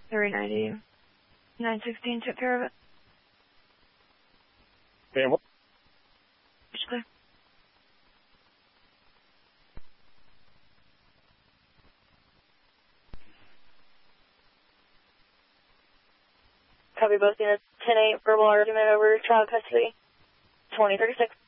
390. 916 took care of it. Okay, what? It's clear. Copy both units. 10-8, verbal argument over child custody. 2036.